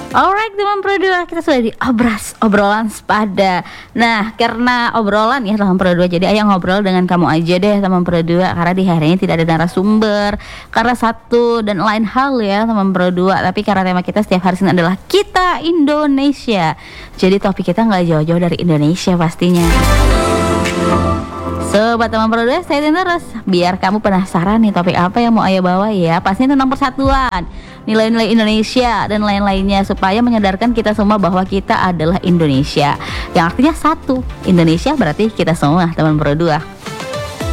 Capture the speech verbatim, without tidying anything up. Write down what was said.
Alright teman Pro dua, kita sudah di obras obrolan sepada. Nah, karena obrolan ya teman Pro dua, jadi ayo ngobrol dengan kamu aja deh teman Pro dua. Karena di hari ini tidak ada narasumber, karena satu dan lain hal ya teman Pro dua. Tapi karena tema kita setiap hari Senin adalah Kita Indonesia, jadi topik kita nggak jauh-jauh dari Indonesia pastinya. Sobat teman Pro dua, stay tune terus biar kamu penasaran nih topik apa yang mau Ayah bawa ya. Pastinya tentang persatuan, nilai-nilai Indonesia dan lain-lainnya, supaya menyadarkan kita semua bahwa kita adalah Indonesia, yang artinya satu. Indonesia berarti kita semua teman Pro dua.